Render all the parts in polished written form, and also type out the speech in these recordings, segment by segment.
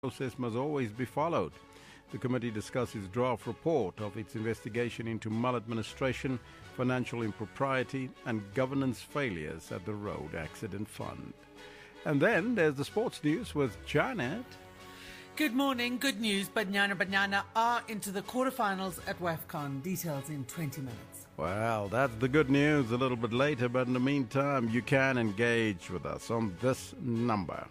process must always be followed. The committee discusses draft report of its investigation into maladministration, financial impropriety, and governance failures at the Road Accident Fund. And then there's the sports news with Janet. Good morning. Good news. Banyana are into the quarterfinals at WAFCON. Details in 20 minutes. Well, that's the good news a little bit later, but in the meantime, you can engage with us on this number.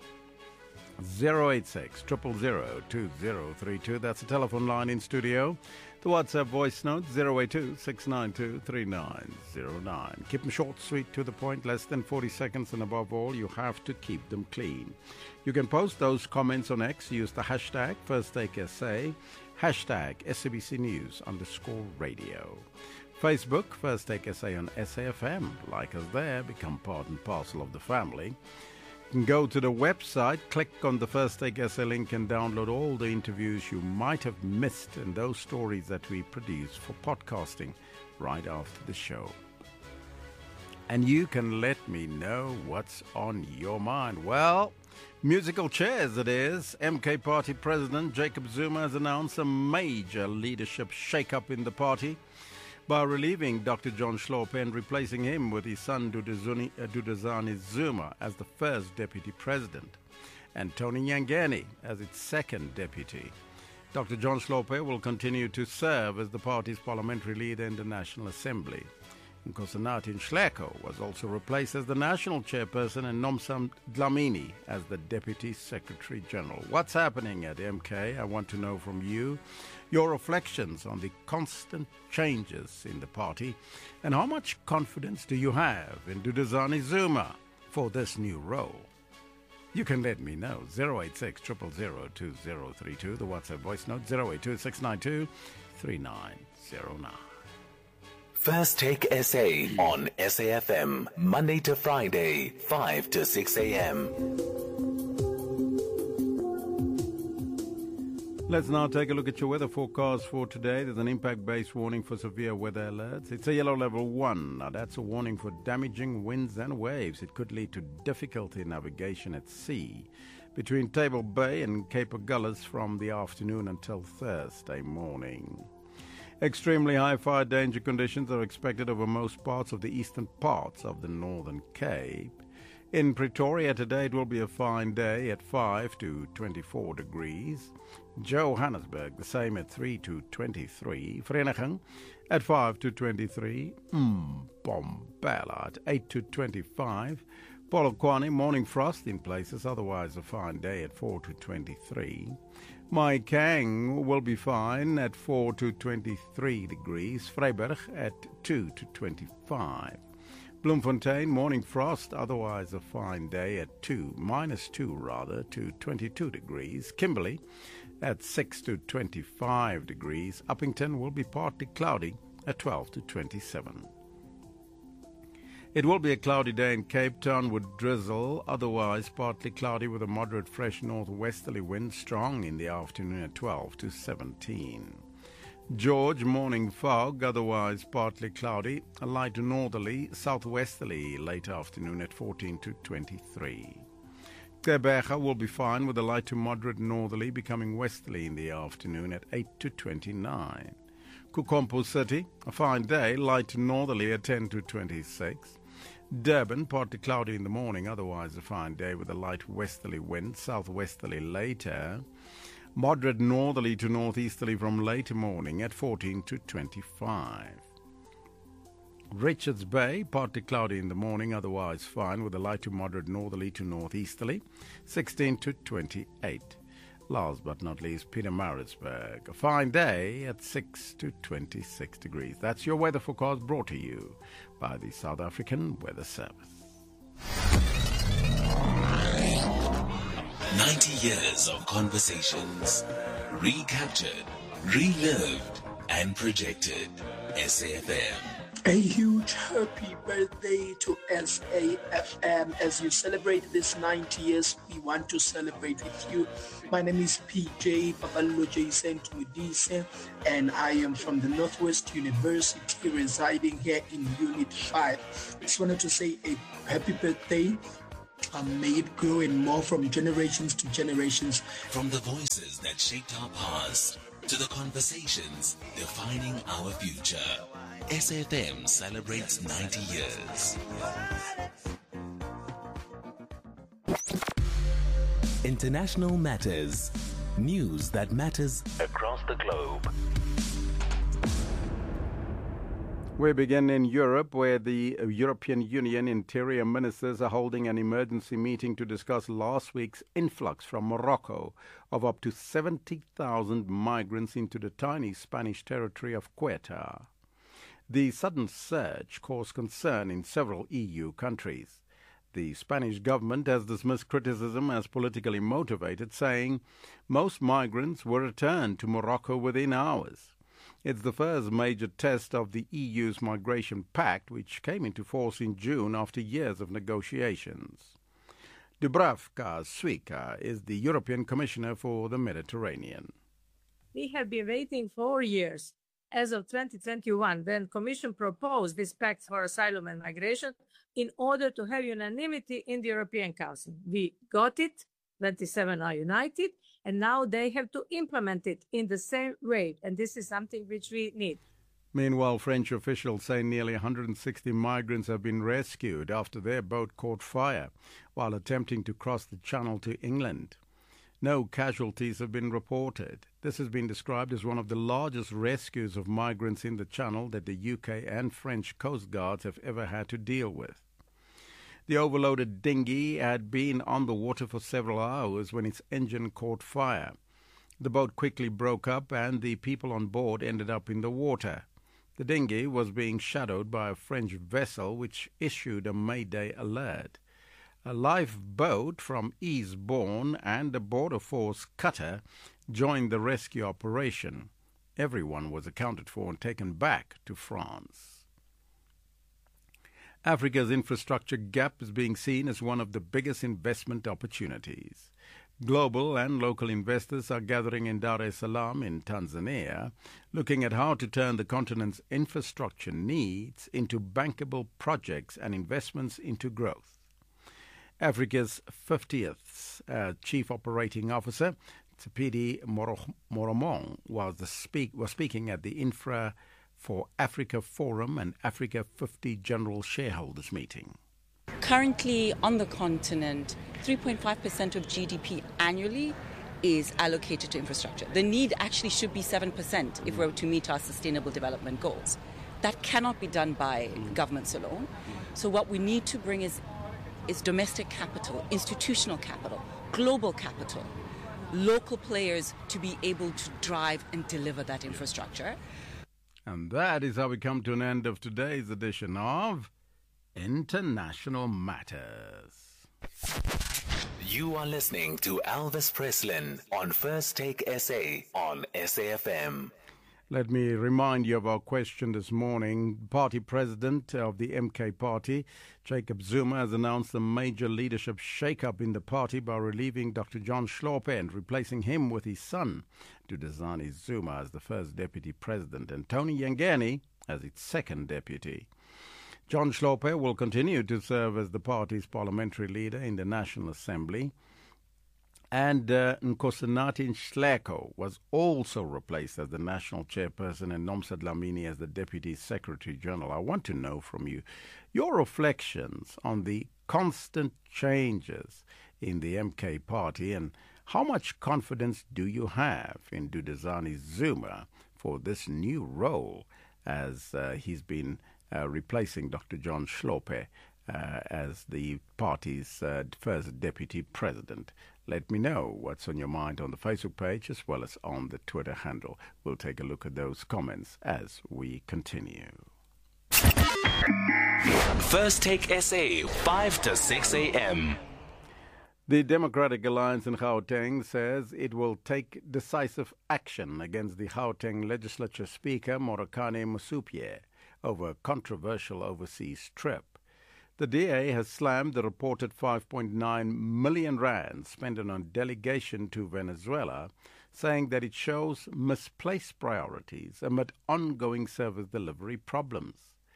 086 000 2032. That's the telephone line in studio. The WhatsApp voice note 082 692 3909. Keep them short, sweet, to the point, less than 40 seconds, and above all, you have to keep them clean. You can post those comments on X. Use the hashtag FirstTakeSA, hashtag SABC News _radio. Facebook, First Take SA on SAFM. Like us there, become part and parcel of the family. You can go to the website, click on the First Take SA link and download all the interviews you might have missed and those stories that we produce for podcasting right after the show. And you can let me know what's on your mind. Well, musical chairs it is. MK Party President Jacob Zuma has announced a major leadership shake-up in the party by relieving Dr. John Hlophe and replacing him with his son Duduzane Zuma as the first deputy president, and Tony Nyangeni as its second deputy. Dr. John Hlophe will continue to serve as the party's parliamentary leader in the National Assembly. Nkosinathi Nhleko was also replaced as the national chairperson and Nomsa Dlamini as the deputy secretary general. What's happening at MK? I want to know from you your reflections on the constant changes in the party and how much confidence do you have in Duduzane Zuma for this new role? You can let me know. 086 000 2032. The WhatsApp voice note 082 692 3909. First Take SA on SAFM, Monday to Friday, 5 to 6 a.m. Let's now take a look at your weather forecast for today. There's an impact-based warning for severe weather alerts. It's a yellow level 1. Now that's a warning for damaging winds and waves. It could lead to difficulty in navigation at sea between Table Bay and Cape Agulhas from the afternoon until Thursday morning. Extremely high fire danger conditions are expected over most parts of the eastern parts of the Northern Cape. In Pretoria today it will be a fine day at 5 to 24 degrees. Johannesburg the same at 3 to 23. Vereeniging at 5 to 23. Mbombela at 8 to 25. Polokwane morning frost in places, otherwise a fine day at 4 to 23. Maikang will be fine at 4 to 23 degrees. Vryburg at 2 to 25. Bloemfontein, morning frost, otherwise a fine day at -2 to 22 degrees. Kimberley at 6 to 25 degrees. Uppington will be partly cloudy at 12 to 27. It will be a cloudy day in Cape Town with drizzle, otherwise partly cloudy with a moderate fresh northwesterly wind, strong in the afternoon at 12 to 17. George, morning fog, otherwise partly cloudy, a light northerly, southwesterly late afternoon at 14 to 23. Gqeberha will be fine with a light to moderate northerly, becoming westerly in the afternoon at 8 to 29. Kukompo City, a fine day, light to northerly at 10 to 26. Durban, partly cloudy in the morning, otherwise a fine day with a light westerly wind, southwesterly later. Moderate northerly to northeasterly from late morning at 14 to 25. Richards Bay, partly cloudy in the morning, otherwise fine with a light to moderate northerly to northeasterly, 16 to 28. Last but not least, Pietermaritzburg, a fine day at 6 to 26 degrees. That's your weather forecast brought to you by the South African Weather Service. 90 years of conversations, recaptured, relived, and projected. SAFM. A huge happy birthday to SAFM. As you celebrate this 90 years, we want to celebrate with you. My name is PJ Baballo Jason Twidise, and I am from the Northwest University, residing here in Unit 5. Just wanted to say a happy birthday May it grow and more from generations to generations. From the voices that shaped our past to the conversations defining our future, SAFM celebrates 90 years. International Matters. News that matters across the globe. We begin in Europe, where the European Union interior ministers are holding an emergency meeting to discuss last week's influx from Morocco of up to 70,000 migrants into the tiny Spanish territory of Ceuta. The sudden surge caused concern in several EU countries. The Spanish government has dismissed criticism as politically motivated, saying most migrants were returned to Morocco within hours. It's the first major test of the EU's migration pact, which came into force in June after years of negotiations. Dubravka Šuica is the European Commissioner for the Mediterranean. We have been waiting 4 years. As of 2021, when the Commission proposed this pact for asylum and migration in order to have unanimity in the European Council. We got it, 27 are united, and now they have to implement it in the same way, and this is something which we need. Meanwhile, French officials say nearly 160 migrants have been rescued after their boat caught fire while attempting to cross the Channel to England. No casualties have been reported. This has been described as one of the largest rescues of migrants in the Channel that the UK and French Coast Guards have ever had to deal with. The overloaded dinghy had been on the water for several hours when its engine caught fire. The boat quickly broke up and the people on board ended up in the water. The dinghy was being shadowed by a French vessel which issued a Mayday alert. A lifeboat from Eastbourne and a Border Force cutter joined the rescue operation. Everyone was accounted for and taken back to France. Africa's infrastructure gap is being seen as one of the biggest investment opportunities. Global and local investors are gathering in Dar es Salaam in Tanzania, looking at how to turn the continent's infrastructure needs into bankable projects and investments into growth. Africa's 50th Chief Operating Officer, Tshipi Moromong, was speaking at the Infra for Africa Forum and Africa 50 General Shareholders Meeting. Currently on the continent, 3.5% of GDP annually is allocated to infrastructure. The need actually should be 7% if we're to meet our sustainable development goals. That cannot be done by governments alone. So what we need to bring is domestic capital, institutional capital, global capital, local players to be able to drive and deliver that infrastructure. And that is how we come to an end of today's edition of International Matters. You are listening to Elvis Preslin on First Take SA on SAFM. Let me remind you of our question this morning. Party president of the MK party, Jacob Zuma, has announced a major leadership shake-up in the party by relieving Dr. John Hlophe and replacing him with his son, Duduzane Zuma, as the first deputy president, and Tony Yengeni as its second deputy. John Hlophe will continue to serve as the party's parliamentary leader in the National Assembly. And Nkosinathi Nhleko was also replaced as the national chairperson and Nomsa Dlamini as the deputy secretary general. I want to know from you your reflections on the constant changes in the MK party and how much confidence do you have in Duduzane Zuma for this new role as he's been replacing Dr. John Hlophe as the party's first deputy president. Let me know what's on your mind on the Facebook page as well as on the Twitter handle. We'll take a look at those comments as we continue. First Take SA, 5 to 6 a.m. The Democratic Alliance in Gauteng says it will take decisive action against the Gauteng Legislature Speaker, Morekane Mosupye, over a controversial overseas trip. The DA has slammed the reported 5.9 million rand spent on a delegation to Venezuela, saying that it shows misplaced priorities amid ongoing service delivery problems.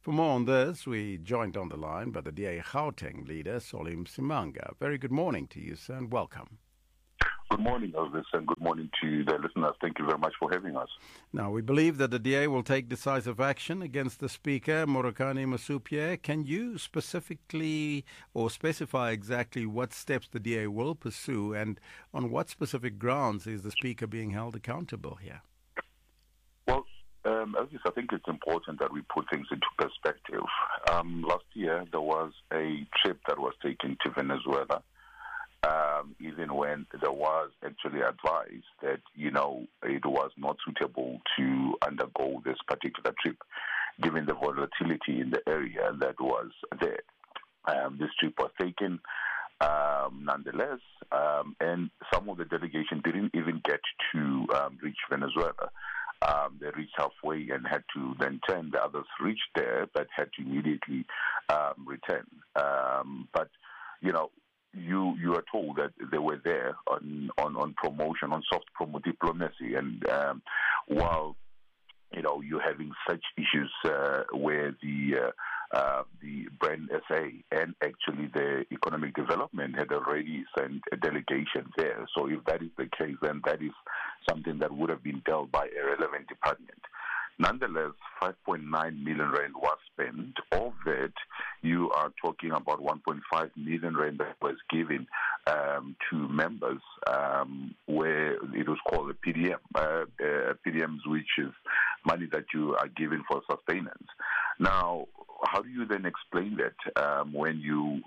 For more on this, we joined on the line by the DA Gauteng leader, Solly Msimanga. Very good morning to you, sir, and welcome. Good morning, Elvis, and good morning to the listeners. Thank you very much for having us. Now, we believe that the DA will take decisive action against the Speaker, Morokane Masupier. Can you specifically or specify exactly what steps the DA will pursue, and on what specific grounds is the Speaker being held accountable here? Well, Elvis, I think it's important that we put things into perspective. Last year, there was a trip that was taken to Venezuela. Even when there was actually advice that, it was not suitable to undergo this particular trip, given the volatility in the area that was there. This trip was taken nonetheless, and some of the delegation didn't even get to reach Venezuela. They reached halfway and had to then turn. The others reached there but had to immediately return. But, you are told that they were there on promotion, on soft promo diplomacy, and while you're having such issues where the Brand SA and actually the economic development had already sent a delegation there. So if that is the case, then that is something that would have been dealt by a relevant department. Nonetheless, 5.9 million rand was spent. Of it, you are talking about 1.5 million rand that was given to members, where it was called a PDM, PDMs, which is money that you are given for sustenance. Now, how do you then explain that when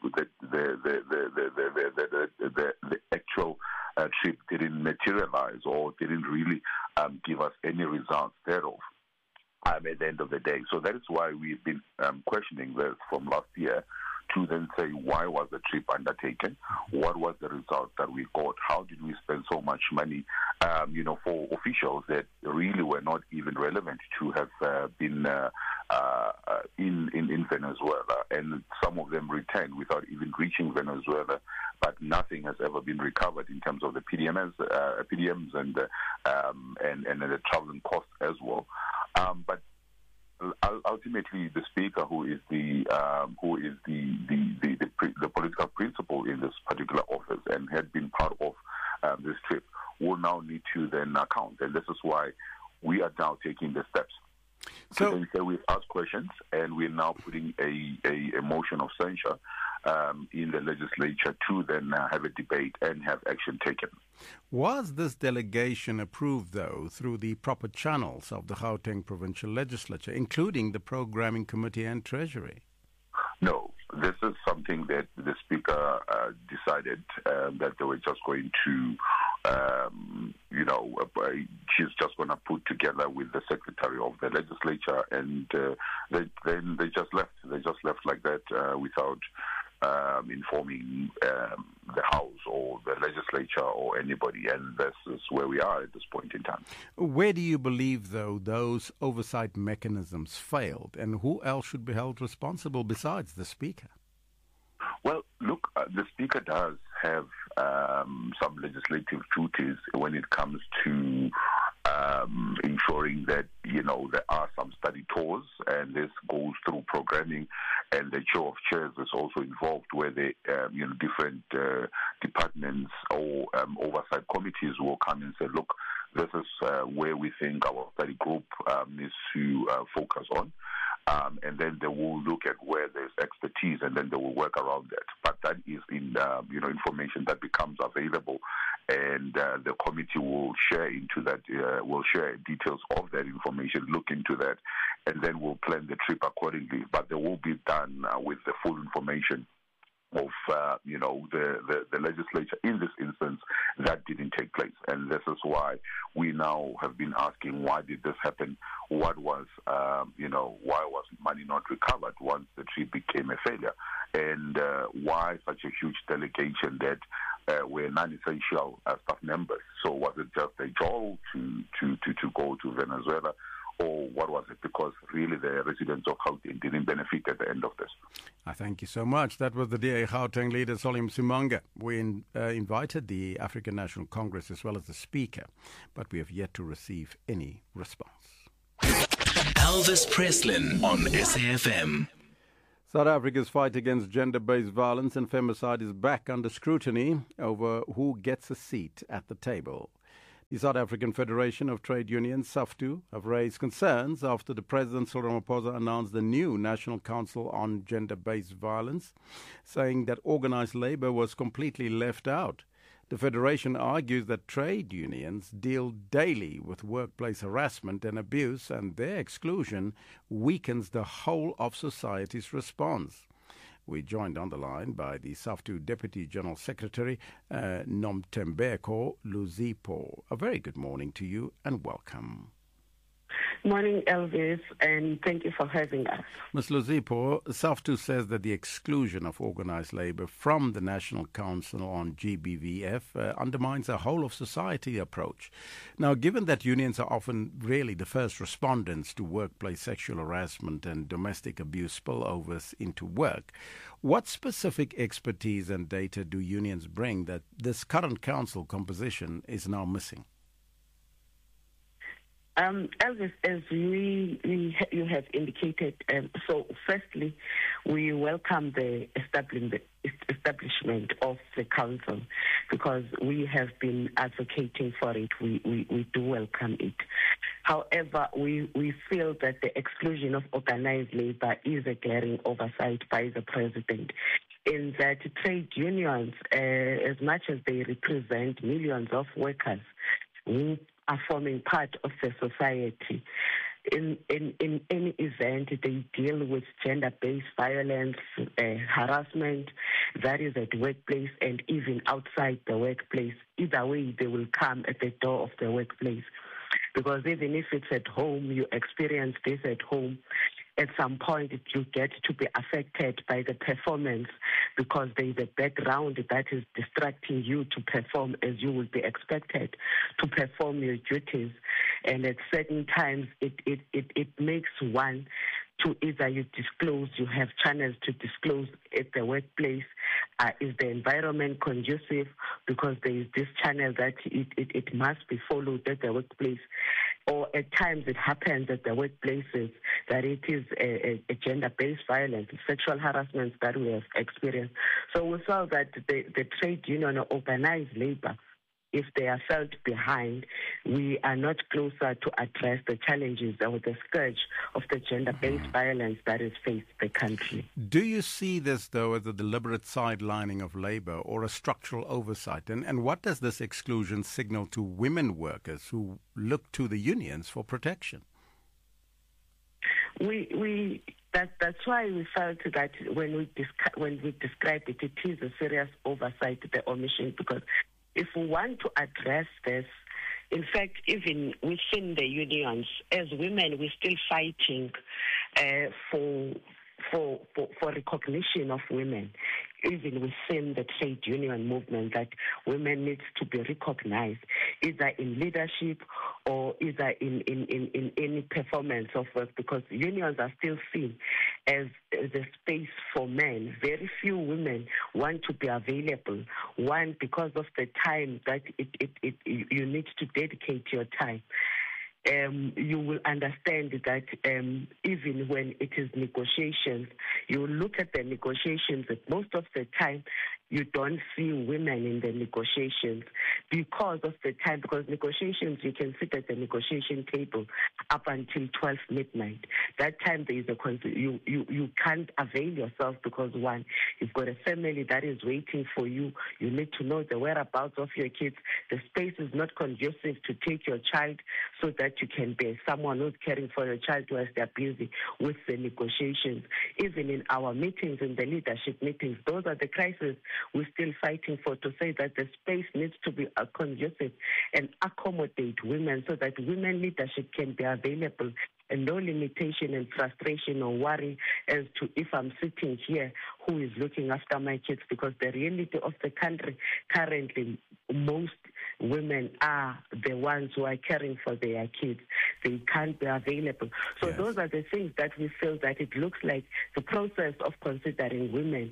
the actual trip didn't materialize or didn't really give us any results thereof? At the end of the day. So that is why we've been questioning this from last year to then say, why was the trip undertaken? What was the result that we got? How did we spend so much money, for officials that really were not even relevant to have been in Venezuela? And some of them returned without even reaching Venezuela, but nothing has ever been recovered in terms of the PDMs and the traveling costs as well. But ultimately, the Speaker, who is the political principal in this particular office and had been part of this trip, will now need to then account, and this is why we are now taking the steps. So we've asked questions, and we're now putting a motion of censure in the legislature to then have a debate and have action taken. Was this delegation approved, though, through the proper channels of the Gauteng Provincial Legislature, including the Programming Committee and Treasury? No, this is something that the Speaker decided that they were just going to, she's just going to put together with the Secretary of the Legislature, and they just left. They just left like that without informing the House or the Legislature or anybody, and this is where we are at this point in time. Where do you believe, though, those oversight mechanisms failed, and who else should be held responsible besides the Speaker? Well, look, the Speaker does have some legislative duties when it comes to ensuring that, there are some study tours, and this goes through programming, and the chair of chairs is also involved, where the different departments or oversight committees will come and say, look, this is where we think our study group needs to focus on. And then they will look at where there's expertise, and then they will work around that. But that is in information that becomes available, and the committee will share into that. Will share details of that information, look into that, and then we'll plan the trip accordingly. But they will be done with the full information of the legislature. In this instance, that didn't take place, and this is why we now have been asking, why did this happen? What was why was money not recovered once the trip became a failure, and why such a huge delegation that were non-essential staff members? So was it just a jolt to go to Venezuela? Or what was it? Because really the residents of Gauteng didn't benefit at the end of this. I thank you so much. That was the DA Gauteng leader, Solly Msimanga. We invited the African National Congress as well as the Speaker, but we have yet to receive any response. Elvis Preslin on SAFM. South Africa's fight against gender-based violence and femicide is back under scrutiny over who gets a seat at the table. The South African Federation of Trade Unions, SAFTU, have raised concerns after the President Cyril Ramaphosa announced the new National Council on Gender-Based Violence, saying that organised labour was completely left out. The Federation argues that trade unions deal daily with workplace harassment and abuse, and their exclusion weakens the whole of society's response. We're joined on the line by the SAFTU Deputy General Secretary, Nomthembeko Luzipo. A very good morning to you and welcome. Morning, Elvis, and thank you for having us. Ms. Luzipo, SAFTU says that the exclusion of organised labour from the National Council on GBVF undermines a whole-of-society approach. Now, given that unions are often really the first respondents to workplace sexual harassment and domestic abuse spillovers into work, what specific expertise and data do unions bring that this current council composition is now missing? Elvis, as you have indicated, so firstly, we welcome the establishment of the council because we have been advocating for it. We do welcome it. However, we feel that the exclusion of organized labor is a glaring oversight by the president, in that trade unions, as much as they represent millions of workers who are forming part of the society, in any event, they deal with gender-based violence, harassment, that is at workplace and even outside the workplace. Either way, they will come at the door of the workplace. Because even if it's at home, you experience this at home, at some point you get to be affected by the performance because there is a background that is distracting you to perform as you would be expected to perform your duties. And at certain times, it makes one to either you disclose, you have channels to disclose at the workplace. Is the environment conducive? Because there is this channel that it must be followed at the workplace. Or at times it happens at the workplaces that it is a gender-based violence, sexual harassment that we have experienced. So we felt that the trade union or organized labor, if they are felt behind, we are not closer to address the challenges or the scourge of the gender-based violence that is faced the country. Do you see this, though, as a deliberate sidelining of labour or a structural oversight? And what does this exclusion signal to women workers who look to the unions for protection? That's why we felt that when we describe it, it is a serious oversight, the omission, because if we want to address this, in fact, even within the unions, as women, we're still fighting for recognition of women, even within the trade union movement, that women need to be recognized, either in leadership or either in any performance of work, because unions are still seen as the space for men. Very few women want to be available. One, because of the time that you need to dedicate your time. You will understand that even when it is negotiations, you look at the negotiations, that most of the time you don't see women in the negotiations because of the time, because negotiations, you can sit at the negotiation table up until 12 midnight. That time there is you can't avail yourself because, one, you've got a family that is waiting for you. You need to know the whereabouts of your kids. The space is not conducive to take your child so that you can be someone who's caring for your child whilst they're busy with the negotiations. Even in our meetings, in the leadership meetings, those are the crises we're still fighting for, to say that the space needs to be conducive and accommodate women so that women leadership can be available and no limitation and frustration or worry as to if I'm sitting here, who is looking after my kids, because the reality of the country currently, most women are the ones who are caring for their kids. They can't be available. So those are the things that we feel that it looks like the process of considering women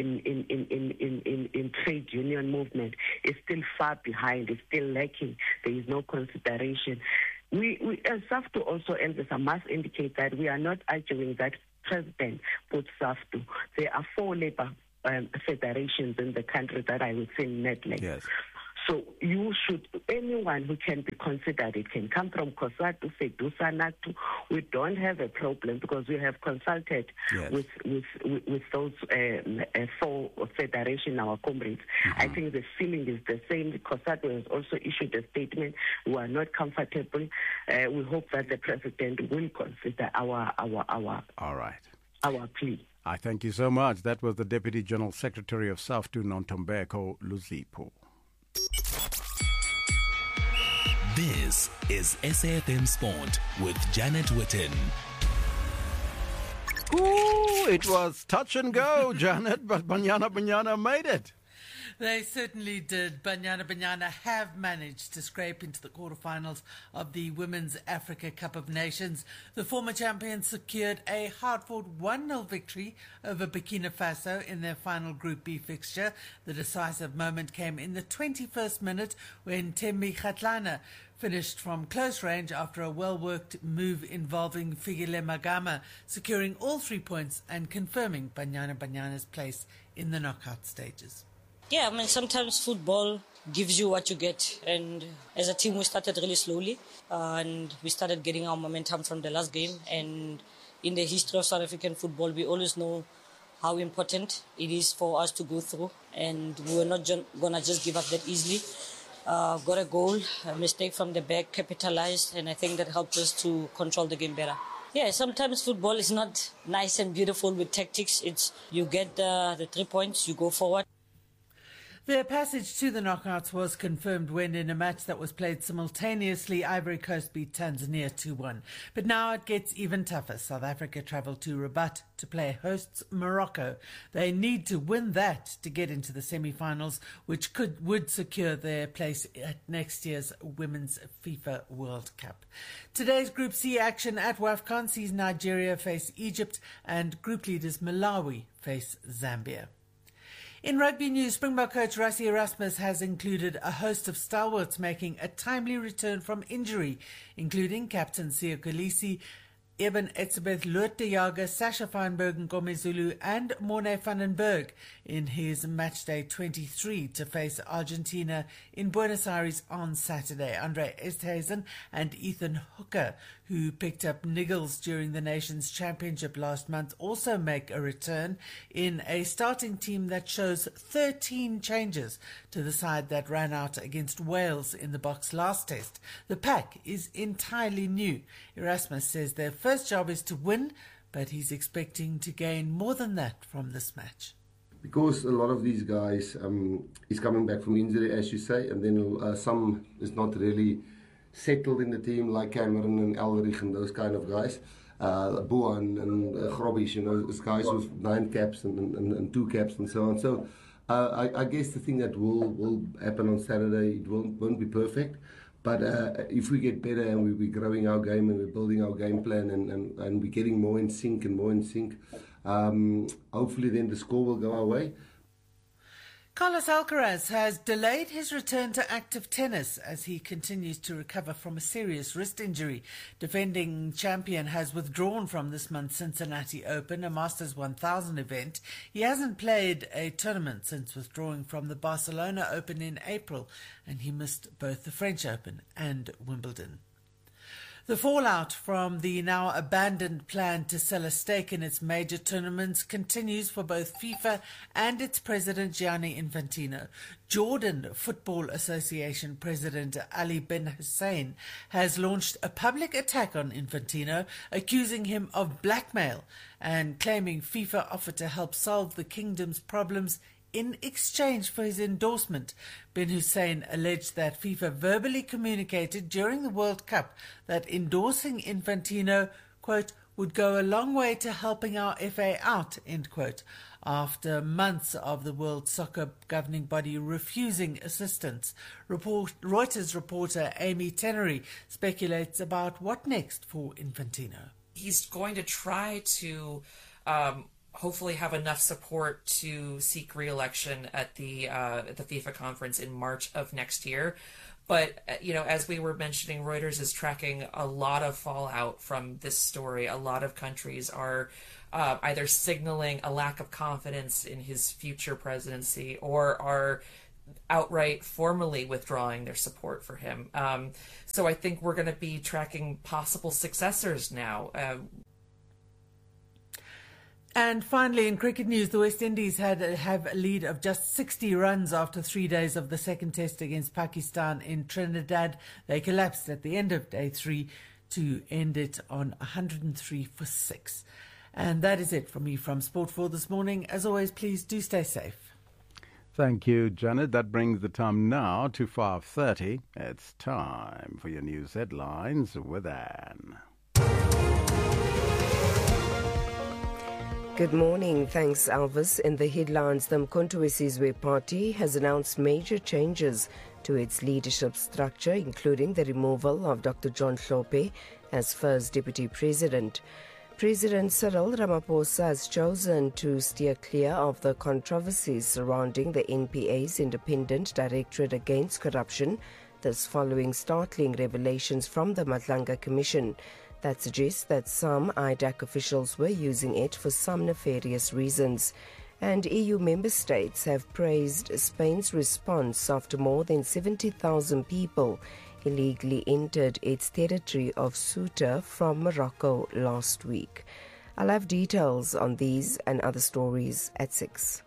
in trade union movement is still far behind, it's still lacking. There is no consideration. we as SAFTU also, Elvis, I must indicate that we are not arguing that President put SAFTU. There are 4 labor federations in the country that are within NEDLAC. Yes. So anyone who can be considered, it can come from COSATU, FEDUSA, NATU. We don't have a problem because we have consulted with those 4 federations, our comrades. I think the feeling is the same. COSATU has also issued a statement. We are not comfortable. We hope that the president will consider our All right. Our plea. I thank you so much. That was the Deputy General Secretary of SAFTU, Nontombeko Luzipo. This is SAFM Sport with Janet Witten. Ooh, it was touch and go, Janet, but Banyana made it. They certainly did. Banyana have managed to scrape into the quarterfinals of the Women's Africa Cup of Nations. The former champions secured a hard-fought 1-0 victory over Burkina Faso in their final Group B fixture. The decisive moment came in the 21st minute when Thembi Kgatlana finished from close range after a well-worked move involving Fikile Magama, securing all 3 points and confirming Banyana's place in the knockout stages. Yeah, I mean, sometimes football gives you what you get. And as a team, we started really slowly. And we started getting our momentum from the last game. And in the history of South African football, we always know how important it is for us to go through. And we were not going to just give up that easily. Got a goal, a mistake from the back, capitalized. And I think that helped us to control the game better. Yeah, sometimes football is not nice and beautiful with tactics. It's you get the 3 points, you go forward. Their passage to the knockouts was confirmed when, in a match that was played simultaneously, Ivory Coast beat Tanzania 2-1. But now it gets even tougher. South Africa travelled to Rabat to play hosts Morocco. They need to win that to get into the semi-finals, which would secure their place at next year's Women's FIFA World Cup. Today's Group C action at WAFCON sees Nigeria face Egypt and group leaders Malawi face Zambia. In rugby news, Springbok coach Rassie Erasmus has included a host of stalwarts making a timely return from injury, including captain Siya Kolisi, Eben Etzebeth, Loet de Jager, Sasha Feinberg, Ngome Zulu and Morne van den Berg in his matchday 23 to face Argentina in Buenos Aires on Saturday. Andre Esthuizen and Ethan Hooker, who picked up niggles during the nation's championship last month, also make a return in a starting team that shows 13 changes to the side that ran out against Wales in the Box last test. The pack is entirely new. Erasmus says their first job is to win, but he's expecting to gain more than that from this match. Because a lot of these guys is coming back from injury, as you say, and then some is not really settled in the team, like Cameron and Elrich and those kind of guys. Buan and Grobbies, you know, those guys with 9 caps and 2 caps and so on. So I guess the thing that will happen on Saturday, it won't be perfect. But if we get better and we're growing our game and we're building our game plan and we're getting more in sync, hopefully then the score will go our way. Carlos Alcaraz has delayed his return to active tennis as he continues to recover from a serious wrist injury. Defending champion has withdrawn from this month's Cincinnati Open, a Masters 1000 event. He hasn't played a tournament since withdrawing from the Barcelona Open in April, and he missed both the French Open and Wimbledon. The fallout from the now abandoned plan to sell a stake in its major tournaments continues for both FIFA and its president Gianni Infantino. Jordan Football Association President Ali bin Hussein has launched a public attack on Infantino, accusing him of blackmail and claiming FIFA offered to help solve the kingdom's problems in exchange for his endorsement. Bin Hussein alleged that FIFA verbally communicated during the World Cup that endorsing Infantino, quote, would go a long way to helping our FA out, end quote, after months of the World Soccer governing body refusing assistance. Reuters reporter Amy Tenery speculates about what next for Infantino. He's going to try to hopefully have enough support to seek re-election at the FIFA conference in March of next year. But, as we were mentioning, Reuters is tracking a lot of fallout from this story. A lot of countries are either signaling a lack of confidence in his future presidency or are outright formally withdrawing their support for him. So I think we're going to be tracking possible successors now. And finally, in cricket news, the West Indies have a lead of just 60 runs after 3 days of the second test against Pakistan in Trinidad. They collapsed at the end of day 3 to end it on 103 for 6. And that is it from me from Sport 4 this morning. As always, please do stay safe. Thank you, Janet. That brings the time now to 5:30. It's time for your news headlines with Anne. Good morning. Thanks, Alvis. In the headlines, the Mkhonto weSizwe Party has announced major changes to its leadership structure, including the removal of Dr. John Hlophe as first deputy president. President Cyril Ramaphosa has chosen to steer clear of the controversies surrounding the NPA's Independent Directorate Against Corruption, this following startling revelations from the Madlanga Commission that suggests that some IDAC officials were using it for some nefarious reasons. And EU member states have praised Spain's response after more than 70,000 people illegally entered its territory of Ceuta from Morocco last week. I'll have details on these and other stories at 6.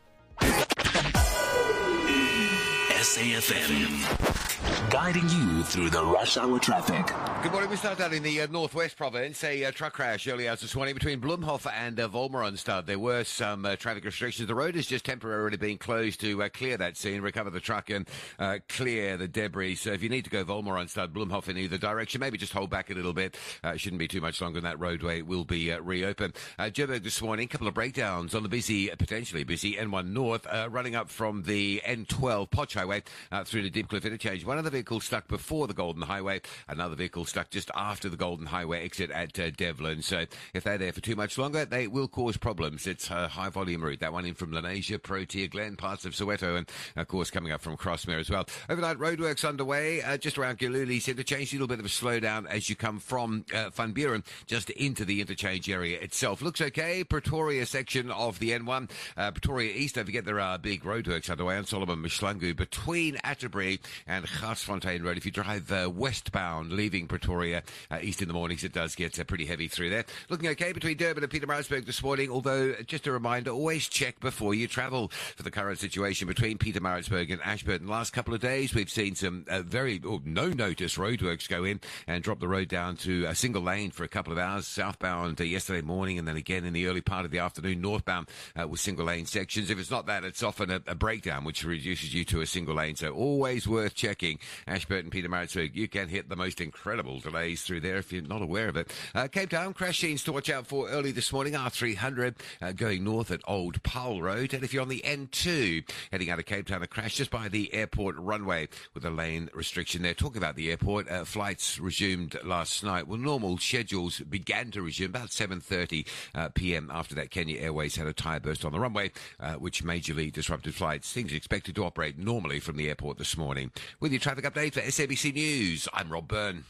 SAFM, guiding you through the rush hour traffic. Good morning. We start out in the northwest province. A truck crash early hours this morning between Bloemhof and Wolmaranstad. There were some traffic restrictions. The road is just temporarily being closed to clear that scene, recover the truck and clear the debris. So if you need to go Wolmaranstad, Bloemhof in either direction, maybe just hold back a little bit. Shouldn't be too much longer, and that roadway will be reopened. Joburg this morning, a couple of breakdowns on the potentially busy N1 North, running up from the N12 Potch Highway through to Deepcliff Interchange. One of the vehicles stuck before the Golden Highway, another vehicle stuck just after the Golden Highway exit at Devlin. So if they're there for too much longer, they will cause problems. It's a high volume route. That one in from Lenasia, Protea, Glen, parts of Soweto, and of course coming up from Crossmere as well. Overnight roadworks underway just around Giluli's interchange. A little bit of a slowdown as you come from Van Buren just into the interchange area itself. Looks okay. Pretoria section of the N1. Pretoria East, don't forget there are big roadworks underway on Solomon Mshlangu between Atterbury and Garsfontein Road. If you drive westbound, leaving Pretoria east in the mornings, it does get pretty heavy through there. Looking okay between Durban and Pietermaritzburg this morning, although just a reminder, always check before you travel for the current situation between Pietermaritzburg and Ashburton. Last couple of days, we've seen some no-notice roadworks go in and drop the road down to a single lane for a couple of hours, southbound yesterday morning, and then again in the early part of the afternoon, northbound with single lane sections. If it's not that, it's often a breakdown, which reduces you to a single lane. So always worth checking. Ashburton, Pietermaritzburg, you can hit the most incredible delays through there if you're not aware of it. Cape Town, crash scenes to watch out for early this morning. R300 going north at Old Powell Road. And if you're on the N2 heading out of Cape Town, a crash just by the airport runway with a lane restriction there. Talking about the airport, flights resumed last night. Well, normal schedules began to resume about 7:30 p.m. after that Kenya Airways had a tyre burst on the runway, which majorly disrupted flights. Things are expected to operate normally from the airport this morning. With your traffic update for SABC News, I'm Rob Byrne.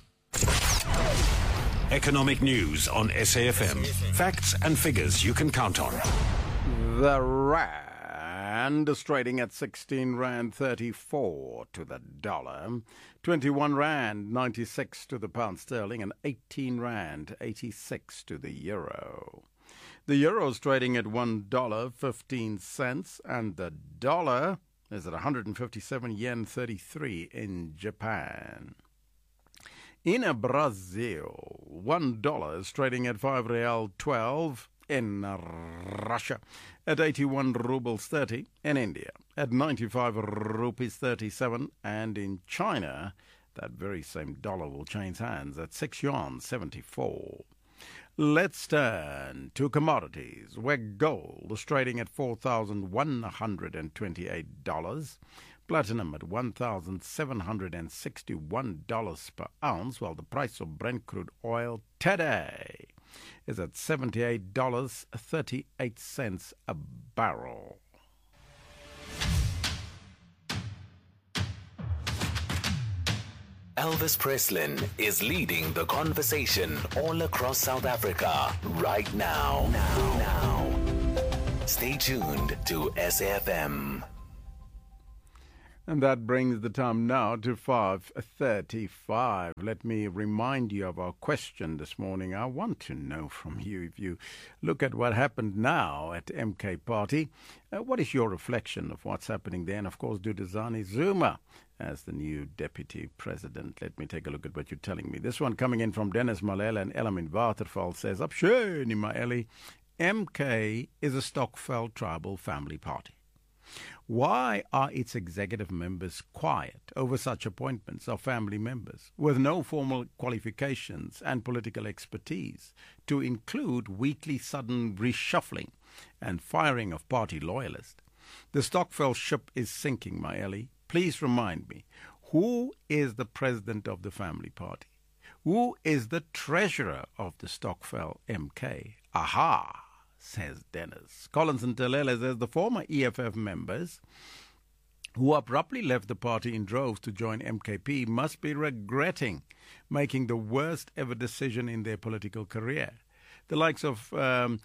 Economic news on SAFM. Facts and figures you can count on. The rand is trading at 16 Rand 34 to the dollar, 21 Rand 96 to the pound sterling, and 18 Rand 86 to the euro. The euro is trading at $1.15, and the dollar is at 157 yen 33 in Japan. In Brazil, $1 is trading at 5 real 12. In Russia, at 81 rubles 30. In India, at 95 rupees 37. And in China, that very same dollar will change hands at 6 yuan 74. Let's turn to commodities, where gold is trading at $4,128. Platinum at $1,761 per ounce, while the price of Brent crude oil today is at $78.38 a barrel. Elvis Preslin is leading the conversation all across South Africa right now. Stay tuned to SAFM. And that brings the time now to 5:35. Let me remind you of our question this morning. I want to know from you, if you look at what happened now at MK Party, what is your reflection of what's happening there? And, of course, Duduzane Zuma as the new deputy president. Let me take a look at what you're telling me. This one coming in from Dennis Malela and Elamin Waterval says, Absheni Maeli, MK is a Stokvel tribal family party. Why are its executive members quiet over such appointments of family members with no formal qualifications and political expertise, to include weekly sudden reshuffling and firing of party loyalists? The Stokvel ship is sinking, Maeli. Please remind me, who is the president of the family party? Who is the treasurer of the Stokvel MK? Aha! Says Dennis. Collins and Telele says the former EFF members who abruptly left the party in droves to join MKP must be regretting making the worst ever decision in their political career. The likes of Mzwanele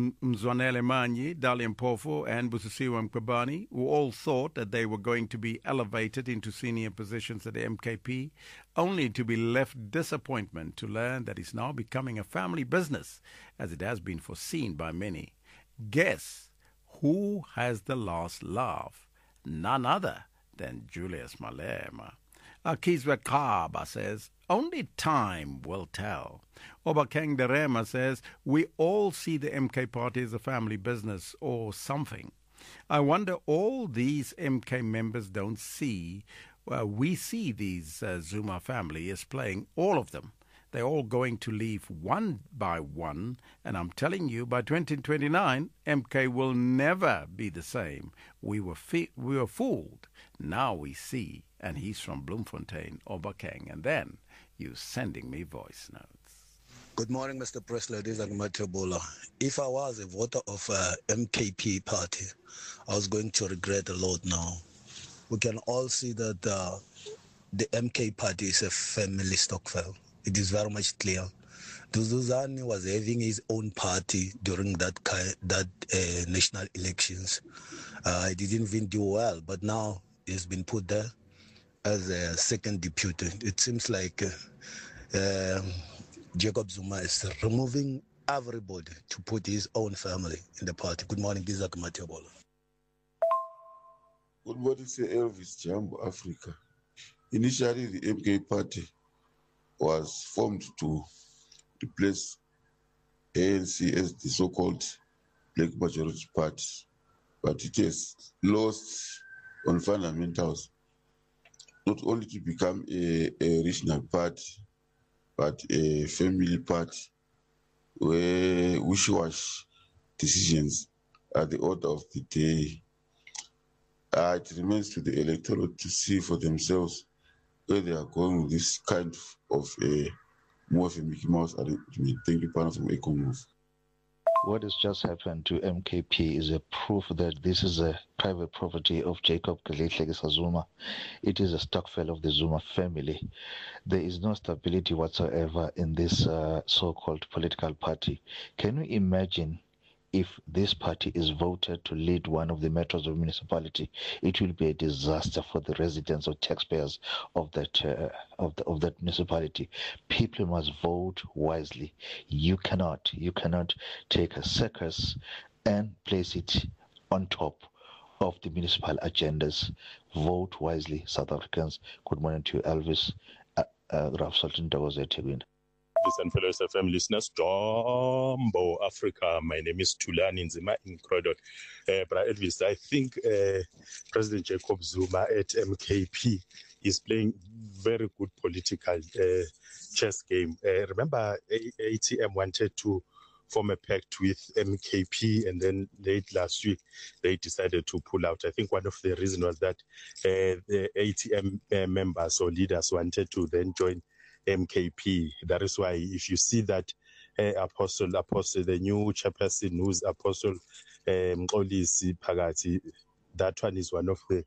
Manyi, Dalian Mpofu and Busisiwe Mqabani, who all thought that they were going to be elevated into senior positions at the MKP, only to be left disappointment to learn that it's now becoming a family business, as it has been foreseen by many. Guess who has the last laugh? None other than Julius Malema. Akizwe Kaba says, only time will tell. Obakeng Derema says, we all see the MK party as a family business or something. I wonder all these MK members don't see. We see these Zuma family is playing all of them. They're all going to leave one by one. And I'm telling you, by 2029, MK will never be the same. We were fooled. Now we see. And he's from Bloemfontein, Obakeng. And then you sending me voice notes. Good morning, Mr. Presley. This is Agmatebola. If I was a voter of MKP party, I was going to regret a lot now. We can all see that the MK party is a family Stokvel. It is very much clear. Duduzane was having his own party during that national elections. He didn't even do well, but now he's been put there as a second deputy. It seems like Jacob Zuma is removing everybody to put his own family in the party. Good morning, this is Agmatebola. Good morning, Sir Elvis Jambo, Africa. Initially, the MK party was formed to replace ANC as the so-called black majority party, but it has lost on fundamentals, not only to become a regional party, but a family party where wishy-washy decisions are the order of the day. It remains to the electorate to see for themselves where they are going with this kind of a more of a Mickey Mouse arrangement. Thank you, Pana, from EcoMove. What has just happened to MKP is a proof that this is a private property of Jacob Kaletlekisa Zuma. It is a Stokvel of the Zuma family. There is no stability whatsoever in this so-called political party. Can you imagine if this party is voted to lead one of the metros of municipality? It will be a disaster for the residents or taxpayers of that municipality. People must vote wisely. You cannot take a circus and place it on top of the municipal agendas. Vote wisely, South Africans. Good morning to you, Elvis. Ralph Sultan Dagoze Tegwin. And fellow SFM listeners, Jumbo Africa. My name is Tulani Nzima in Croydon. But Elvis, I think President Jacob Zuma at MKP is playing very good political chess game. Remember, ATM wanted to form a pact with MKP, and then late last week they decided to pull out. I think one of the reasons was that the ATM members or leaders wanted to then join MKP. That is why if you see that Apostle, the new chairperson who's Apostle Mxolisi Phakathi, that one is one of the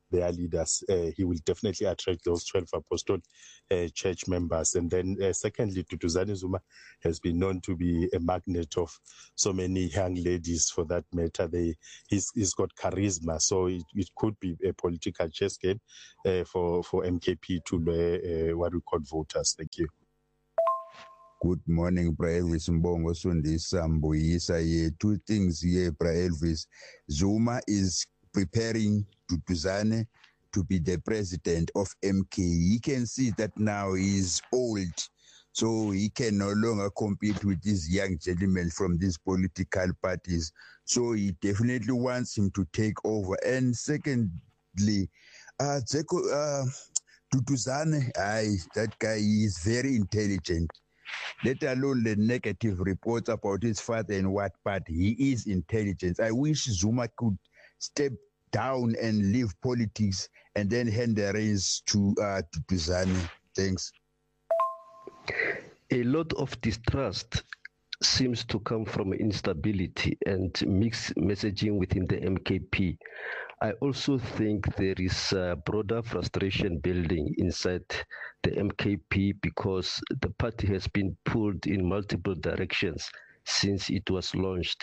their leaders. He will definitely attract those 12 Apostolic Church members. And then secondly, Duduzane Zuma has been known to be a magnet of so many young ladies for that matter. He's got charisma, so it could be a political chess game for MKP to lure what we call voters. Thank you. Good morning, Bra Elvis Mbongo Sundisa Mbuyisa here. Two things here, Bra Elvis. Zuma is preparing Duduzane to be the president of MK. He can see that now he's old, so he can no longer compete with these young gentlemen from these political parties. So he definitely wants him to take over. And secondly, Duduzane, that guy is very intelligent. Let alone the negative reports about his father and what, but he is intelligent. I wish Zuma could step down and leave politics and then hand the reins to Duduzane. Thanks. A lot of distrust seems to come from instability and mixed messaging within the MKP. I also think there is broader frustration building inside the MKP because the party has been pulled in multiple directions since it was launched.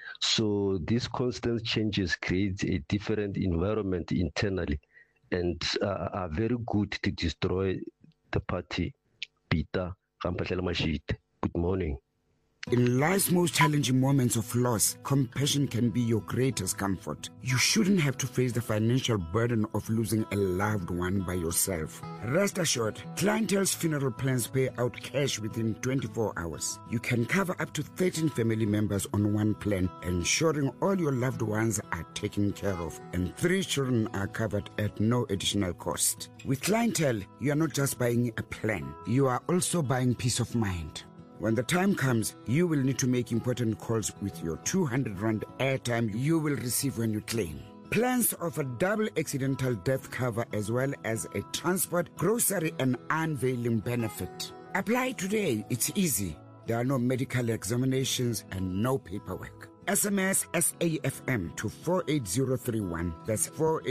So these constant changes create a different environment internally and are very good to destroy the party. Peter Rampatlela Mashite. Good morning. In life's most challenging moments of loss, compassion can be your greatest comfort. You shouldn't have to face the financial burden of losing a loved one by yourself. Rest assured, Clientele's funeral plans pay out cash within 24 hours. You can cover up to 13 family members on one plan, ensuring all your loved ones are taken care of, and 3 children are covered at no additional cost. With Clientele, you are not just buying a plan, you are also buying peace of mind. When the time comes, you will need to make important calls with your 200 Rand airtime you will receive when you claim. Plans offer double accidental death cover as well as a transport, grocery and unveiling benefit. Apply today, it's easy. There are no medical examinations and no paperwork. SMS SAFM to 48031. That's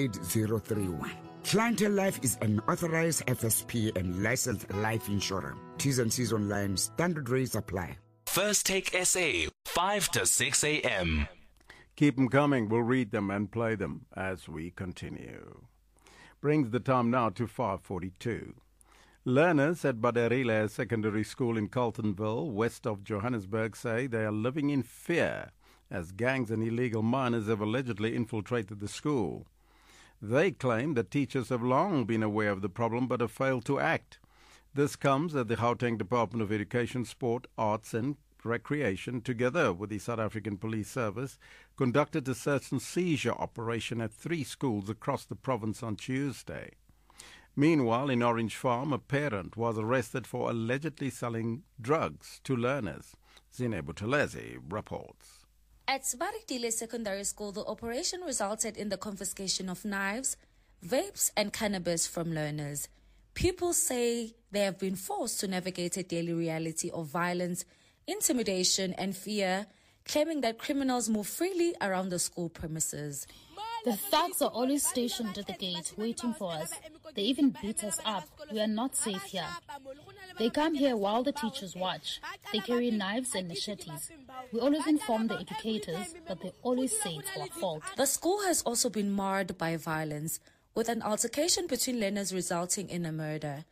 48031. Clientele Life is an authorized FSP and licensed life insurer. T's and C's online. Standard rates apply. First Take SA, 5 to 6 a.m. Keep them coming. We'll read them and play them as we continue. Brings the time now to 5:42. Learners at Baderile Secondary School in Carltonville, west of Johannesburg, say they are living in fear as gangs and illegal miners have allegedly infiltrated the school. They claim that teachers have long been aware of the problem but have failed to act. This comes as the Gauteng Department of Education, Sport, Arts and Recreation, together with the South African Police Service, conducted a search and seizure operation at 3 schools across the province on Tuesday. Meanwhile, in Orange Farm, a parent was arrested for allegedly selling drugs to learners. Zine Buthelezi reports. At Baderile Secondary School, the operation resulted in the confiscation of knives, vapes and cannabis from learners. Pupils say they have been forced to navigate a daily reality of violence, intimidation and fear, claiming that criminals move freely around the school premises. The thugs are always stationed at the gate waiting for us. They even beat us up. We are not safe here. They come here while the teachers watch. They carry knives and machetes. We always inform the educators, but they always say it's our fault. The school has also been marred by violence, with an altercation between learners resulting in a murder.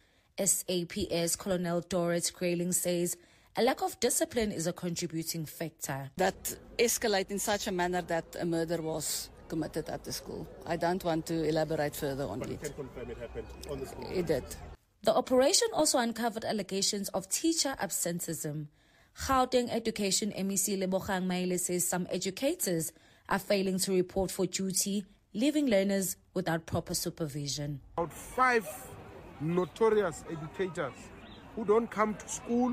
SAPS Colonel Dorrit Grayling says a lack of discipline is a contributing factor. That escalated in such a manner that a murder was committed at the school. I don't want to elaborate further on it. You can confirm it happened on the school? It did. The operation also uncovered allegations of teacher absenteeism. Gauteng Education MEC Lebogang Maile says some educators are failing to report for duty, leaving learners without proper supervision. About 5 notorious educators who don't come to school,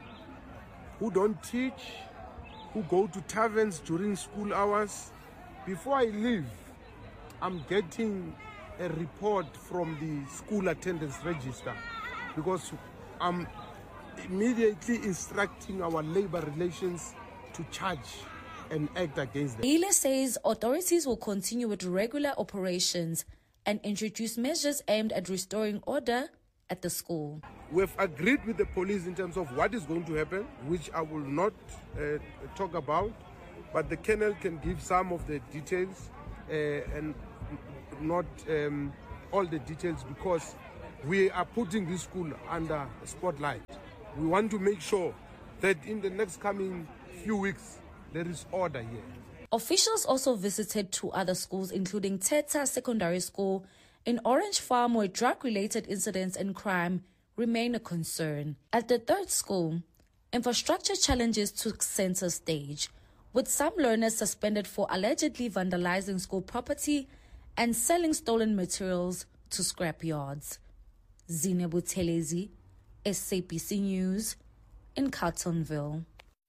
who don't teach, who go to taverns during school hours. Before I leave, I'm getting a report from the school attendance register because I'm immediately instructing our labor relations to charge and act against them. Ile says authorities will continue with regular operations and introduce measures aimed at restoring order at the school. We've agreed with the police in terms of what is going to happen, which I will not talk about, but the colonel can give some of the details and not all the details, because we are putting this school under spotlight. We want to make sure that in the next coming few weeks there is order here. Officials also visited 2 other schools, including Teta Secondary School in Orange Farm, where drug-related incidents and crime remain a concern. At the 3rd school, infrastructure challenges took center stage, with some learners suspended for allegedly vandalizing school property and selling stolen materials to scrap yards. Zine Buthelezi, SABC News, in Carletonville.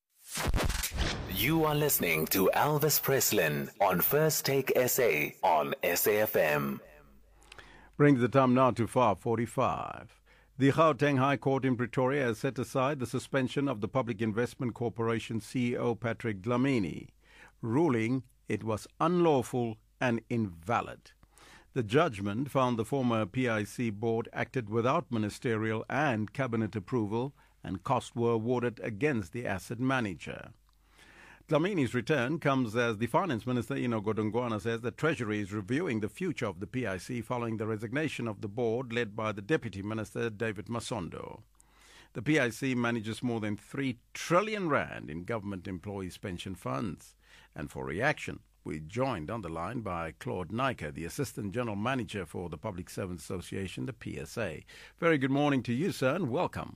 You are listening to Elvis Preslin on First Take SA on SAFM. Brings the time now to 5:45. The Gauteng High Court in Pretoria has set aside the suspension of the Public Investment Corporation CEO Patrick Dlamini, ruling it was unlawful and invalid. The judgment found the former PIC board acted without ministerial and cabinet approval, and costs were awarded against the asset manager. Dlamini's return comes as the Finance Minister, Ino Godongwana, says the Treasury is reviewing the future of the PIC following the resignation of the board led by the Deputy Minister, David Masondo. The PIC manages more than 3 trillion rand in government employees' pension funds. And for reaction, we're joined on the line by Claude Nyker, the Assistant General Manager for the Public Service Association, the PSA. Very good morning to you, sir, and welcome.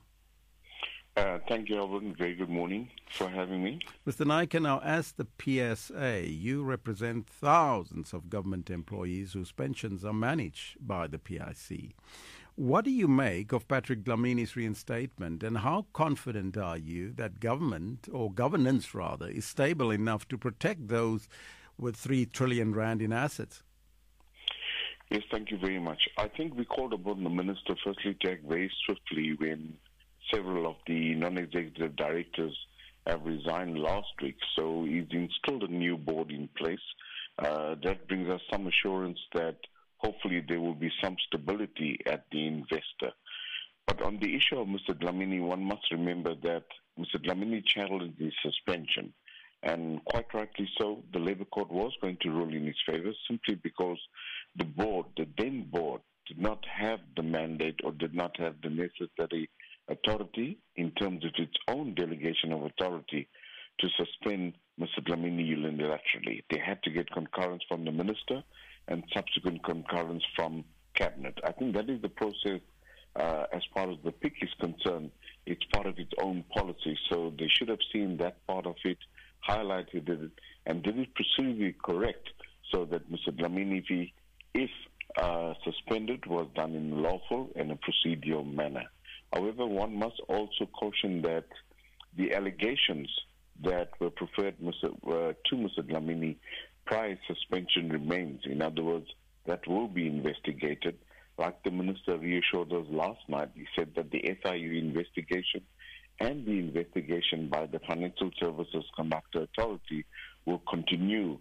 Thank you, Alvin. Very good morning for having me. Mr. Nyker, now as the PSA, you represent thousands of government employees whose pensions are managed by the PIC. What do you make of Patrick Dlamini's reinstatement, and how confident are you that government, or governance rather, is stable enough to protect those with 3 trillion rand in assets? Yes, thank you very much. I think we called upon the Minister firstly to act very swiftly when several of the non-executive directors have resigned last week. So he's installed a new board in place. That brings us some assurance that hopefully there will be some stability at the investor. But on the issue of Mr. Dlamini, one must remember that Mr. Dlamini challenged his suspension. And quite rightly so, the Labour Court was going to rule in his favour simply because the board, the then board, did not have the mandate or did not have the necessary authority in terms of its own delegation of authority to suspend Mr. Dlamini unilaterally. They had to get concurrence from the minister and subsequent concurrence from cabinet. I think that is the process as far as the PIC is concerned. It's part of its own policy, so they should have seen that part of it, highlighted it, and did it procedurally correct so that Mr. Dlamini, if suspended, was done in a lawful and a procedural manner. However, one must also caution that the allegations that were preferred to Mr. Dlamini prior suspension remains. In other words, that will be investigated. Like the Minister reassured us last night, he said that the SIU investigation and the investigation by the Financial Services Conductor Authority will continue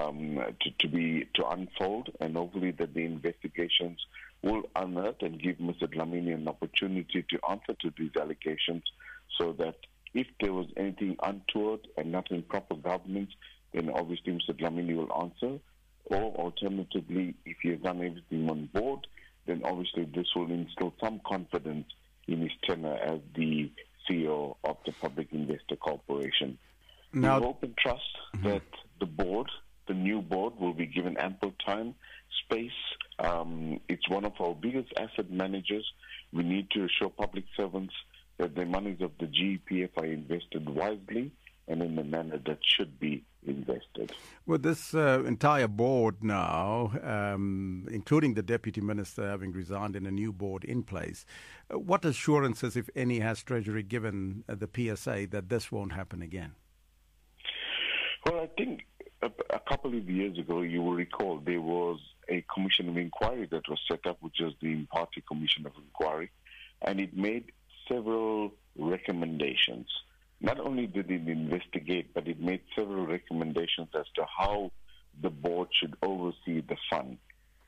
to unfold, and hopefully that the investigations will unearth and give Mr. Dlamini an opportunity to answer to these allegations, so that if there was anything untoward and not in proper governance, then obviously Mr. Dlamini will answer. Or alternatively, if he has done everything on board, then obviously this will instill some confidence in his tenure as the CEO of the Public Investor Corporation. Now, we hope and trust that the board, the new board, will be given ample time, space. It's one of our biggest asset managers. We need to assure public servants that the monies of the GEPF are invested wisely and in the manner that should be invested. With this entire board now, including the Deputy Minister having resigned and a new board in place, what assurances, if any, has Treasury given the PSA that this won't happen again? Well, I think a couple of years ago, you will recall, there was a commission of inquiry that was set up, which is the Party Commission of Inquiry, and it made several recommendations. Not only did it investigate, but it made several recommendations as to how the board should oversee the fund.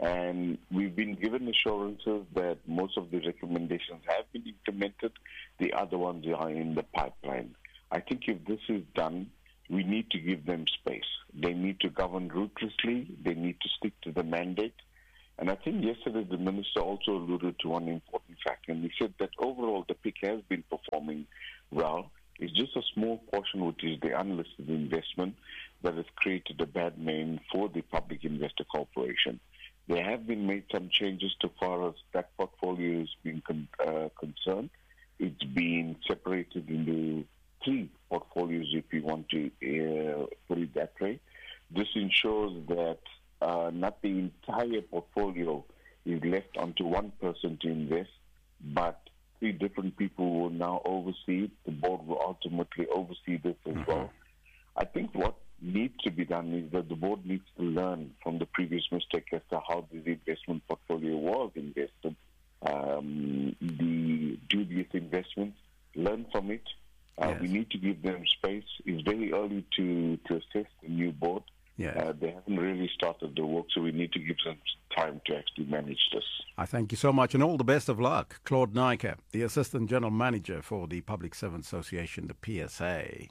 And we've been given assurances that most of the recommendations have been implemented. The other ones are in the pipeline. I think if this is done, we need to give them space. They need to govern ruthlessly. They need to stick to the mandate. And I think yesterday the minister also alluded to one important fact, and he said that overall the PIC has been performing well. It's just a small portion, which is the unlisted investment, that has created a bad name for the Public Investor Corporation. There have been made some changes as far as that portfolio is being concerned. It's been separated into 3 portfolios, if you want to put it that way. This ensures that not the entire portfolio is left onto one person to invest, but 3 different people will now oversee it. The board will ultimately oversee this as well. I think what needs to be done is that the board needs to learn from the previous mistake as to how the investment portfolio was invested, the dubious investments, learn from it. We need to give them space. It's very early to assess the new board. They haven't really started the work, so we need to give them time to actually manage this. I thank you so much, and all the best of luck. Claude Naicker, the Assistant General Manager for the Public Servants Association, the PSA.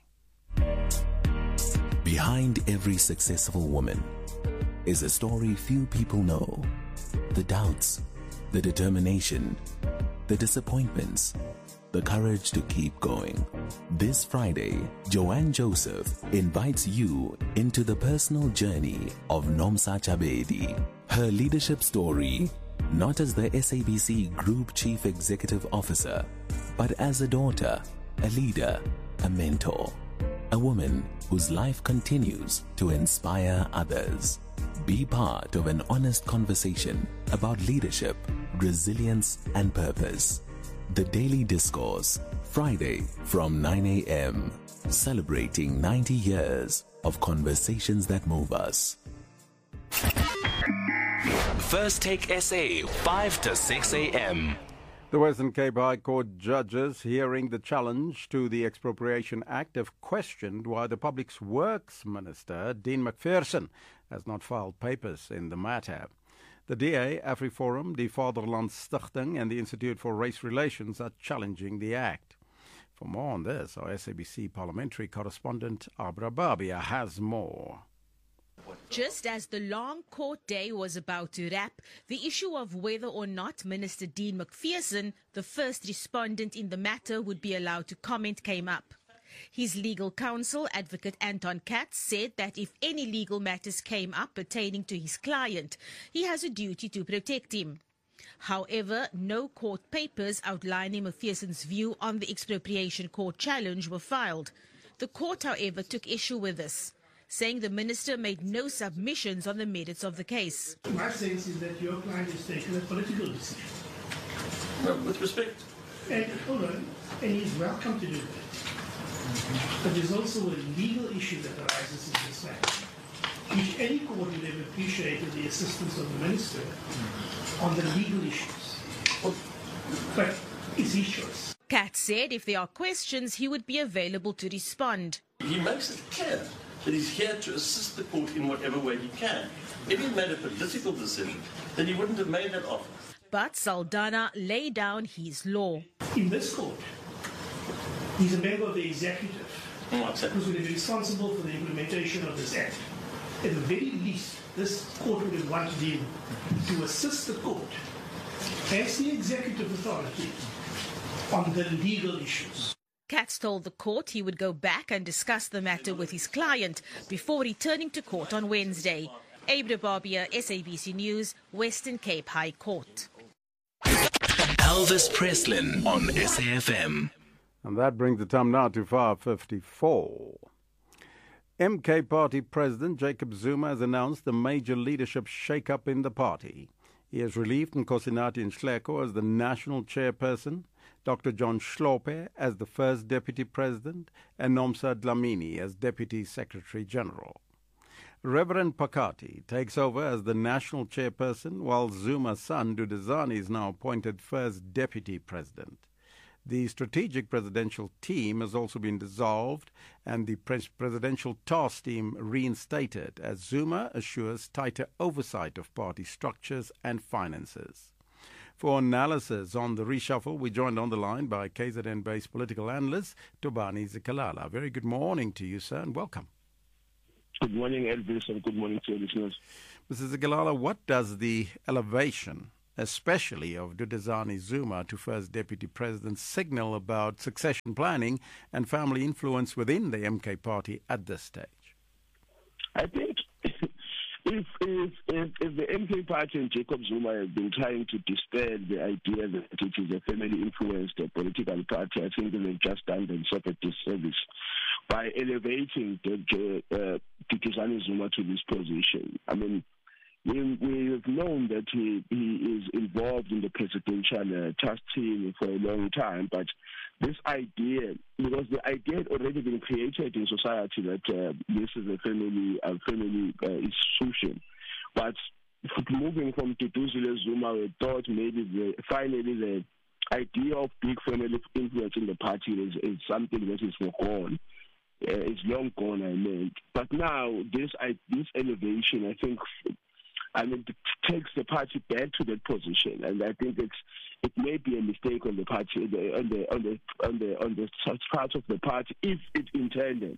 Behind every successful woman is a story few people know. The doubts, the determination, the disappointments, the courage to keep going. This Friday, Joanne Joseph invites you into the personal journey of Nomsa Chabedi. Her leadership story, not as the SABC Group Chief Executive Officer, but as a daughter, a leader, a mentor, a woman whose life continues to inspire others. Be part of an honest conversation about leadership, resilience, and purpose. The Daily Discourse, Friday from 9 a.m., celebrating 90 years of conversations that move us. First Take SA, 5 to 6 a.m. The Western Cape High Court judges hearing the challenge to the Expropriation Act have questioned why the Public Works Minister, Dean McPherson, has not filed papers in the matter. The DA, AfriForum, the Vaderland Stichting and the Institute for Race Relations are challenging the act. For more on this, our SABC parliamentary correspondent Abra Babia has more. Just as the long court day was about to wrap, the issue of whether or not Minister Dean McPherson, the first respondent in the matter, would be allowed to comment came up. His legal counsel, Advocate Anton Katz, said that if any legal matters came up pertaining to his client, he has a duty to protect him. However, no court papers outlining McPherson's view on the expropriation court challenge were filed. The court, however, took issue with this, saying the minister made no submissions on the merits of the case. My sense is that your client has taken a political decision. No, with respect. And hold on, and he's welcome to do that. But there's also a legal issue that arises in this matter, which any court would have appreciated the assistance of the minister on the legal issues. But it's his choice. Katz said if there are questions, he would be available to respond. He makes it clear that he's here to assist the court in whatever way he can. If he made a political decision, then he wouldn't have made that offer. But Saldanha laid down his law. In this court, he's a member of the executive who's going to be responsible for the implementation of this act. At the very least, this court would have wanted him to assist the court as the executive authority on the legal issues. Katz told the court he would go back and discuss the matter with his client before returning to court on Wednesday. Abra Babia, SABC News, Western Cape High Court. Elvis Preslin on SAFM. And that brings the time now to 5:54. MK Party President Jacob Zuma has announced a major leadership shake-up in the party. He has relieved Nkosinathi Nhleko as the national chairperson, Dr. John Hlophe as the first deputy president, and Nomsa Dlamini as deputy secretary general. Reverend Pakati takes over as the national chairperson, while Zuma's son Duduzane is now appointed first deputy president. The strategic presidential team has also been dissolved and the presidential task team reinstated as Zuma assures tighter oversight of party structures and finances. For analysis on the reshuffle, we joined on the line by KZN-based political analyst Tobani Zikalala. Very good morning to you, sir, and welcome. Good morning, Elvis, and good morning to your listeners. Mr. Zikalala, what does the elevation, especially of Duduzane Zuma to first deputy president, signal about succession planning and family influence within the MK party at this stage? I think if the MK party and Jacob Zuma have been trying to dispel the idea that it is a family-influenced political party, I think they've just done themselves a disservice by elevating Duduzane Zuma to this position. I mean, we've known that he is involved in the presidential task team for a long time, but this idea, because the idea had already been created in society that this is a family institution, but moving from Duduzane Zuma, we thought maybe finally the idea of big family influence in the party is something that is forgone. It's long gone, I mean. But now this elevation, I think, it takes the party back to that position, and I think it may be a mistake on the party, on the such part of the party, if it intended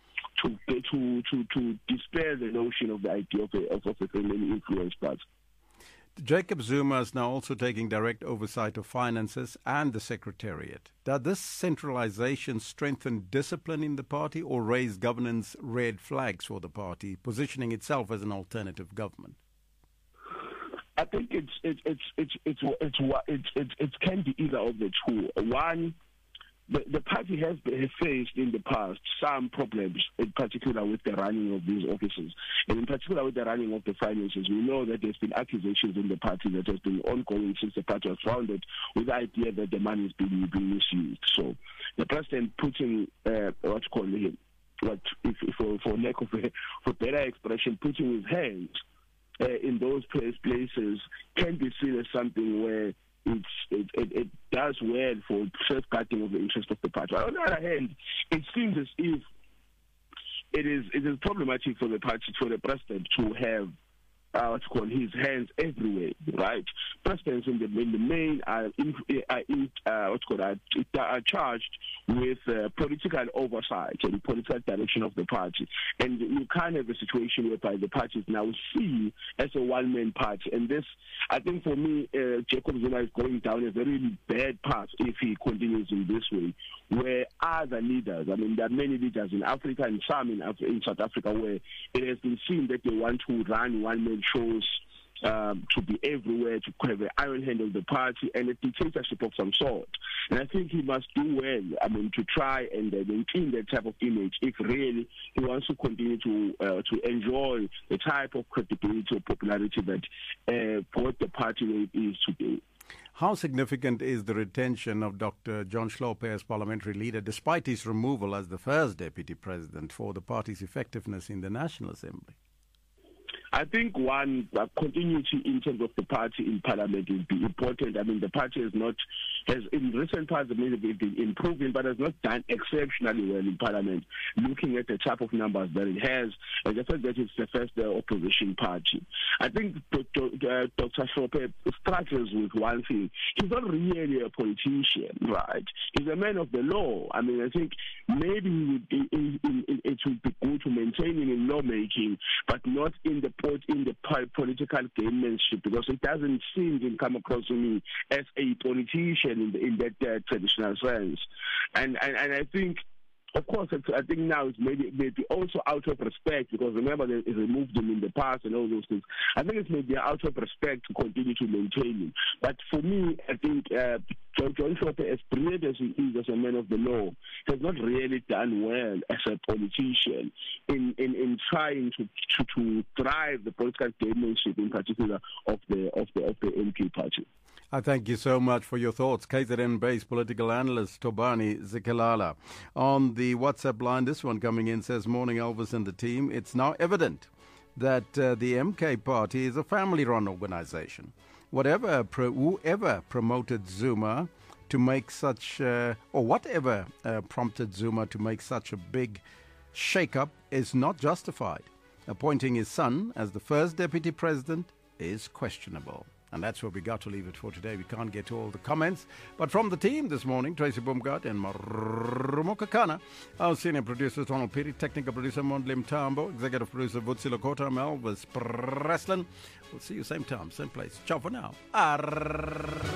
to dispel the notion of the idea of a family influence party. Jacob Zuma is now also taking direct oversight of finances and the secretariat. Does this centralization strengthen discipline in the party or raise governance red flags for the party, positioning itself as an alternative government? I think it can be either of the two. One, the party has faced in the past some problems, in particular with the running of these offices, and in particular with the running of the finances. We know that there's been accusations in the party that has been ongoing since the party was founded, with the idea that the money is being misused. So the president putting for lack of a better expression, putting his hands in those places can be seen as something where it does well for safeguarding of the interest of the party. On the other hand, it seems as if it is problematic for the party, for the president to have his hands everywhere, right? Presidents in the main are charged with political oversight and political direction of the party, and you can't have a situation whereby the party is now seen as a one-man party. And this, I think, for me, Jacob Zuma is going down a very bad path if he continues in this way. Where other leaders, there are many leaders in Africa and some in South Africa, where it has been seen that they want to run one-man shows, to be everywhere, to have an iron hand of the party, and a dictatorship of some sort. And I think he must do well, to try and maintain that type of image if really he wants to continue to enjoy the type of credibility or popularity that both the party is today. How significant is the retention of Dr. John Hlophe as parliamentary leader, despite his removal as the first deputy president, for the party's effectiveness in the National Assembly? I think one continuity in terms of the party in parliament will be important. The party has in recent past been improving, but has not done exceptionally well in parliament. Looking at the type of numbers that it has, and the fact that it's the first opposition party, I think Dr. Hlophe struggles with one thing: he's not really a politician, right? He's a man of the law. I think maybe it would be good to maintain him in lawmaking, but not in the political gamemanship, because it doesn't seem to come across to me as a politician in that traditional sense. And I think, of course, I think now it's maybe also out of respect, because remember they removed him in the past and all those things. I think it's maybe out of respect to continue to maintain him. But for me, I think John Hlophe, as brilliant as he is as a man of the law, has not really done well as a politician in trying to drive the political gamemanship, in particular of the MK party. I thank you so much for your thoughts. KZN-based political analyst Tobani Zikalala. On the WhatsApp line, this one coming in says, "Morning, Elvis and the team. It's now evident that the MK party is a family-run organization. Whoever promoted Zuma to make such, or whatever prompted Zuma to make such a big shake-up is not justified. Appointing his son as the first deputy president is questionable. And that's where we got to leave it for today. We can't get to all the comments. But from the team this morning, Tracy Bumgart and Marumo Kakana, our senior producer, Donald Piri, technical producer, Mondlim Tambo, executive producer, Vutsi Lokota, Melvis Breslin. We'll see you same time, same place. Ciao for now.